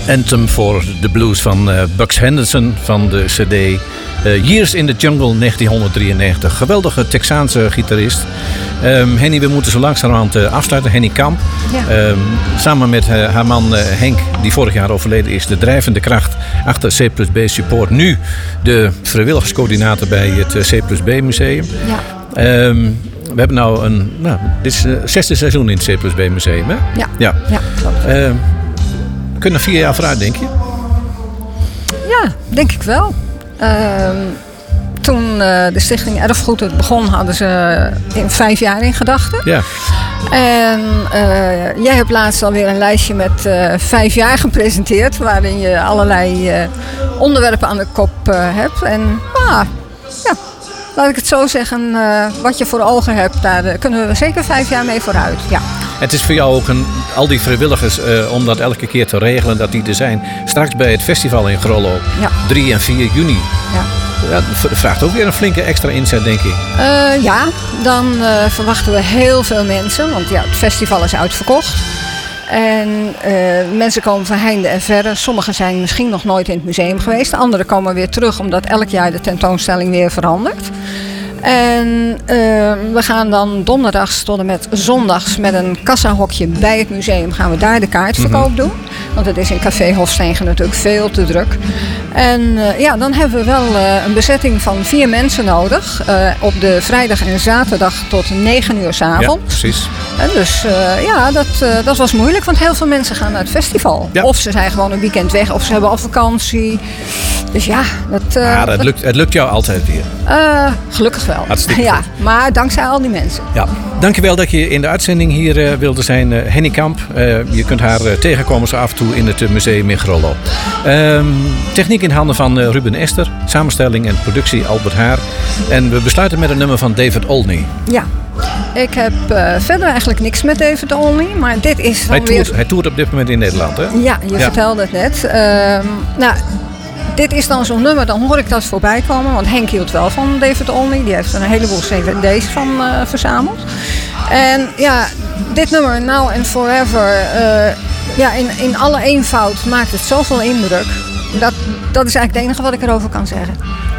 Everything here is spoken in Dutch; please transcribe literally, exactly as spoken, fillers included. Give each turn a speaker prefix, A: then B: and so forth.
A: Anthem for the Blues van uh, Bucks Henderson van de cd uh, Years in the Jungle negentien drieënnegentig. Geweldige Texaanse gitarist. Um, Henny, we moeten zo langzamerhand uh, afsluiten. Henny Kamp. Ja. Um, samen met uh, haar man uh, Henk, die vorig jaar overleden is, de drijvende kracht achter C plus B Support. Nu de vrijwilligerscoördinator bij het uh, C plus B Museum. Ja. Um, we hebben nou een, nou, dit is het zesde seizoen in het C plus B Museum, hè?
B: Ja.
A: Ja, ja klopt. Um, kunnen we vier jaar vooruit, denk je?
B: Ja, denk ik wel. Uh, toen uh, de Stichting Erfgoed het begon, hadden ze in vijf jaar in gedachten. Ja. En uh, jij hebt laatst alweer een lijstje met uh, vijf jaar gepresenteerd, waarin je allerlei uh, onderwerpen aan de kop uh, hebt. En ah, ja, laat ik het zo zeggen, uh, wat je voor ogen hebt, daar uh, kunnen we zeker vijf jaar mee vooruit. Ja.
A: Het is voor jou ook een, al die vrijwilligers, uh, om dat elke keer te regelen, dat die er zijn. Straks bij het festival in Grollo, ja. drie en vier juni. Ja. Ja, dat vraagt ook weer een flinke extra inzet, denk ik.
B: Uh, ja, dan uh, verwachten we heel veel mensen, want ja, het festival is uitverkocht. En uh, mensen komen van heinde en verre. Sommigen zijn misschien nog nooit in het museum geweest. Anderen komen weer terug, omdat elk jaar de tentoonstelling weer verandert. En uh, we gaan dan donderdags tot en met zondags met een kassahokje bij het museum gaan we daar de kaartverkoop mm-hmm. doen. Want het is in Café Hofstegen natuurlijk veel te druk. En uh, ja, dan hebben we wel uh, een bezetting van vier mensen nodig. Uh, op de vrijdag en zaterdag tot negen uur 's avonds.
A: Ja, precies.
B: En dus uh, ja, dat, uh, dat was moeilijk, want heel veel mensen gaan naar het festival. Ja. Of ze zijn gewoon een weekend weg, of ze hebben al vakantie. Dus ja, dat... Uh,
A: ja, dat lukt, het lukt jou altijd weer.
B: Uh, gelukkig wel.
A: Hartstikke
B: ja,
A: goed.
B: maar dankzij al die mensen.
A: Ja. Dankjewel dat je in de uitzending hier uh, wilde zijn, uh, Henny Kamp. Uh, je kunt haar uh, tegenkomen zo af en toe in het uh, museum in Grollo. Uh, techniek in handen van uh, Ruben Ester. Samenstelling en productie Albert Haar. En we besluiten met een nummer van David Olney.
B: Ja. Ik heb uh, verder eigenlijk niks met David Olney, maar dit is dan
A: hij toert,
B: weer...
A: Hij toert op dit moment in Nederland, hè?
B: Ja, je ja. vertelde het net. Uh, nou, dit is dan zo'n nummer, dan hoor ik dat voorbij komen, want Henk hield wel van David Olney. Die heeft er een heleboel C D's van uh, verzameld. En ja, dit nummer, Now and Forever, uh, ja, in, in alle eenvoud maakt het zoveel indruk. Dat, dat is eigenlijk het enige wat ik erover kan zeggen.